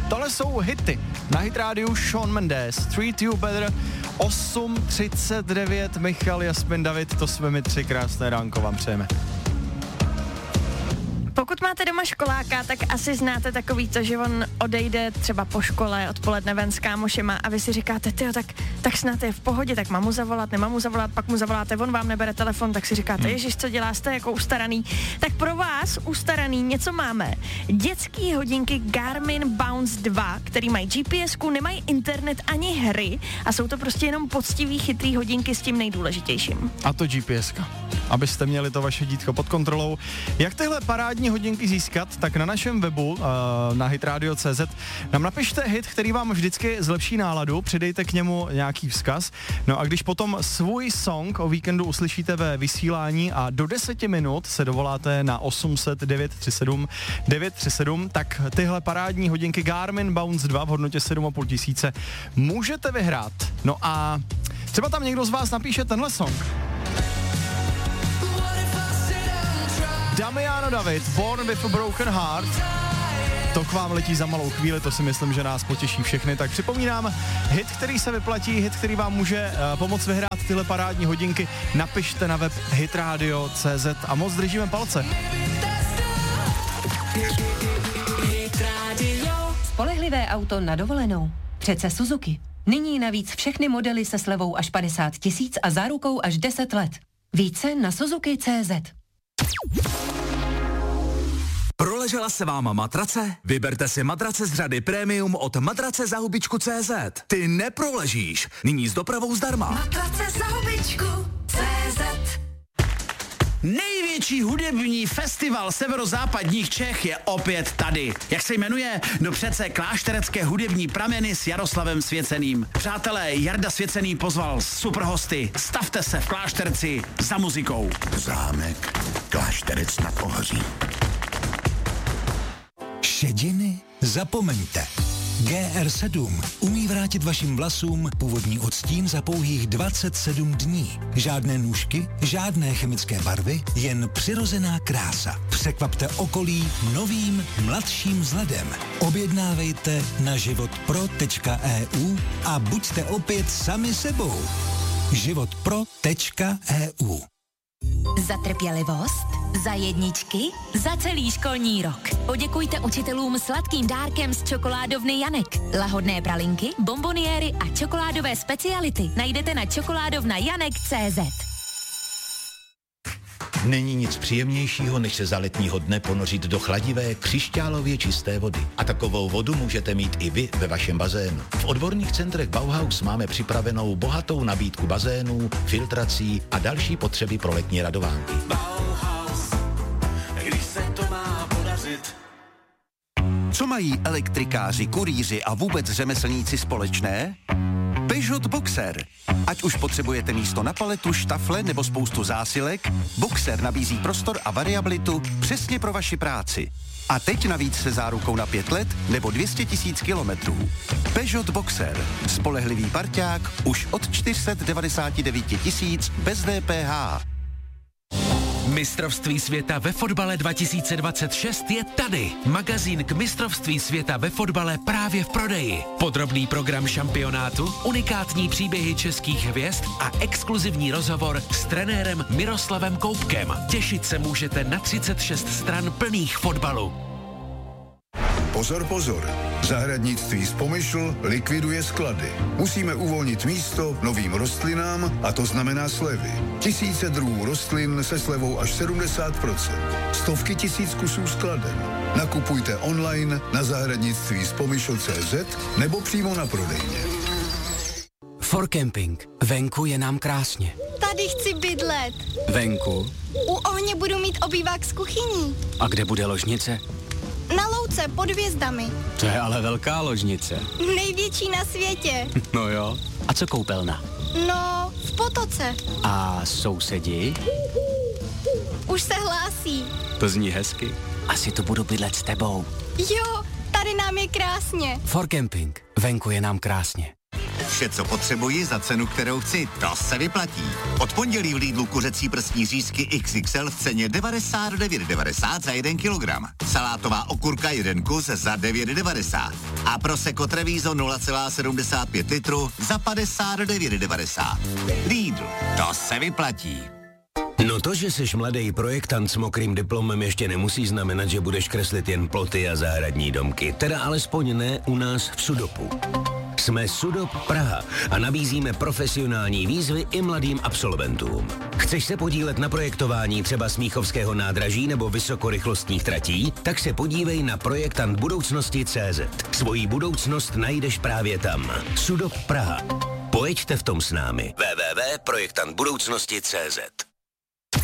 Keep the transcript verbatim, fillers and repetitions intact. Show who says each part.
Speaker 1: Tohle jsou hity. Na Hit rádiu Shawn Mendes, Treat You Better, osm třicet devět, Michal, Jasmin, David, to jsme my tři, krásné ránko vám přejeme.
Speaker 2: Pokud máte doma školáka, tak asi znáte takový to, že on odejde třeba po škole odpoledne ven s kámošima a vy si říkáte, tyjo, tak, tak snad je v pohodě, tak mám mu zavolat, nemám mu zavolat, pak mu zavoláte, on vám nebere telefon, tak si říkáte, hmm. ježiš, co dělá, jste jako ustaraný. Tak pro vás ustaraný něco máme. Dětský hodinky Garmin Bounce dva, který mají G P S ku, nemají internet ani hry a jsou to prostě jenom poctivý, chytrý hodinky s tím nejdůležitějším.
Speaker 1: A to G P S ka. Abyste měli to vaše dítko pod kontrolou. Jak tyhle parádní hodinky získat, tak na našem webu uh, na hitradio tečka cé zet nám napište hit, který vám vždycky zlepší náladu, přidejte k němu nějaký vzkaz. No a když potom svůj song o víkendu uslyšíte ve vysílání a do deseti minut se dovoláte na osm set devět tři sedm devět tři sedm, tak tyhle parádní hodinky Garmin Bounce dva v hodnotě sedm a půl tisíce můžete vyhrát. No a třeba tam někdo z vás napíše tenhle song. Damiano David, Born with a Broken Heart. To k vám letí za malou chvíli, to si myslím, že nás potěší všechny. Tak připomínám, hit, který se vyplatí, hit, který vám může uh, pomoct vyhrát tyhle parádní hodinky, napište na web hitradio tečka cé zet a moc držíme palce.
Speaker 3: Spolehlivé auto na dovolenou. Přece Suzuki. Nyní navíc všechny modely se slevou až padesát tisíc a zárukou až deset let. Více na Suzuki tečka cé zet.
Speaker 4: Proležela se vám matrace? Vyberte si matrace z řady Premium od matrace za hubičku tečka cé zet. Ty neproležíš. Nyní s dopravou zdarma.
Speaker 3: Matrace za hubičku tečka cé zet.
Speaker 5: Největší hudební festival severozápadních Čech je opět tady. Jak se jmenuje? No přece Klášterecké hudební prameny s Jaroslavem Svěceným. Přátelé, Jarda Svěcený pozval super hosty. Stavte se v Klášterci za muzikou.
Speaker 6: Zámek Klášterec nad Ohří. Šediny zapomeňte. G R sedm umí vrátit vašim vlasům původní odstín za pouhých dvacet sedm dní. Žádné nůžky, žádné chemické barvy, jen přirozená krása. Překvapte okolí novým, mladším vzhledem. Objednávejte na životpro tečka e u a buďte opět sami sebou. životpro tečka e u.
Speaker 3: Za trpělivost, za jedničky, za celý školní rok. Poděkujte učitelům sladkým dárkem z čokoládovny Janek. Lahodné pralinky, bomboniéry a čokoládové speciality najdete na čokoládovna janek tečka cé zet.
Speaker 6: Není nic příjemnějšího, než se za letního dne ponořit do chladivé, křišťálově čisté vody. A takovou vodu můžete mít i vy ve vašem bazénu. V odborných centrech Bauhaus máme připravenou bohatou nabídku bazénů, filtrací a další potřeby pro letní radovánky.
Speaker 7: Bauhaus, když se to má podařit.
Speaker 8: Co mají elektrikáři, kurýři a vůbec řemeslníci společné? Peugeot Boxer. Ať už potřebujete místo na paletu, štafle nebo spoustu zásilek, Boxer nabízí prostor a variabilitu přesně pro vaši práci. A teď navíc se zárukou na pět let nebo dvě stě tisíc kilometrů. Peugeot Boxer. Spolehlivý parťák už od čtyři sta devadesát devět tisíc bez D P H.
Speaker 4: Mistrovství světa ve fotbale dva tisíce dvacet šest je tady. Magazín k mistrovství světa ve fotbale právě v prodeji. Podrobný program šampionátu, unikátní příběhy českých hvězd a exkluzivní rozhovor s trenérem Miroslavem Koupkem. Těšit se můžete na třicet šest stran plných fotbalu.
Speaker 9: Pozor, pozor. Zahradnictví z Pomyšl likviduje sklady. Musíme uvolnit místo novým rostlinám a to znamená slevy. Tisíce druhů rostlin se slevou až sedmdesát procent. Stovky tisíc kusů skladen. Nakupujte online na zahradnictví z Pomyšl tečka cé zet nebo přímo na prodejně.
Speaker 10: For Camping. Venku je nám krásně.
Speaker 11: Tady chci bydlet.
Speaker 10: Venku?
Speaker 11: U ohně budu mít obývák s kuchyní.
Speaker 10: A kde bude ložnice?
Speaker 11: Na louce pod hvězdami.
Speaker 10: To je ale velká ložnice.
Speaker 11: Největší na světě.
Speaker 10: No jo. A co koupelna?
Speaker 11: No, v potoce.
Speaker 10: A sousedi?
Speaker 11: Už se hlásí.
Speaker 10: To zní hezky. Asi tu budu bydlet s tebou.
Speaker 11: Jo, tady nám je krásně.
Speaker 10: For Camping. Venku je nám krásně.
Speaker 12: Vše, co potřebuji za cenu, kterou chci, to se vyplatí. Od pondělí v Lidlu kuřecí prsní řízky iks iks el v ceně devadesát devět devadesát za jeden kilogram. Salátová okurka jeden kus za devět devadesát. A Prosecco Treviso nula celá sedmdesát pět litru za padesát devět devadesát. Lidl, to se vyplatí.
Speaker 13: No to, že jsi mladý projektant s mokrým diplomem, ještě nemusí znamenat, že budeš kreslit jen ploty a zahradní domky. Teda alespoň ne u nás v Sudopu. Jsme Sudop Praha a nabízíme profesionální výzvy i mladým absolventům. Chceš se podílet na projektování třeba Smíchovského nádraží nebo vysokorychlostních tratí? Tak se podívej na projektant budoucnosti tečka cé zet. Svojí budoucnost najdeš právě tam. Sudop Praha. Pojďte v tom s námi. w w w tečka projektant budoucnosti tečka cé zet.